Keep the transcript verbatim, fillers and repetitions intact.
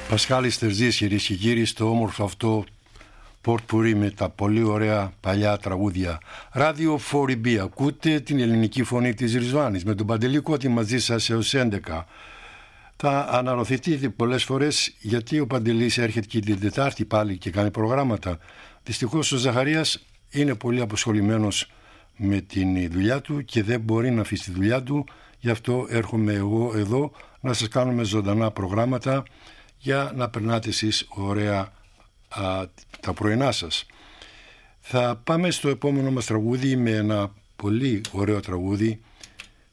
Πασχάλης Τερζής, κυρίες και κύριοι, στο όμορφο αυτό πορτπουρί με τα πολύ ωραία παλιά τραγούδια. Ράδιο φορ μπι, ακούτε την ελληνική φωνή της Ριζβάνης με τον Παντελή Κώτη μαζί σας έως έντεκα. Θα αναρωτηθείτε πολλές φορές γιατί ο Παντελής έρχεται και την Τετάρτη πάλι και κάνει προγράμματα. Δυστυχώς ο Ζαχαρίας είναι πολύ αποσχολημένος με την δουλειά του και δεν μπορεί να αφήσει τη δουλειά του. Γι' αυτό έρχομαι εγώ εδώ να σας κάνουμε ζωντανά προγράμματα για να περνάτε εσείς ωραία α, τα πρωινά σας. Θα πάμε στο επόμενο μας τραγούδι με ένα πολύ ωραίο τραγούδι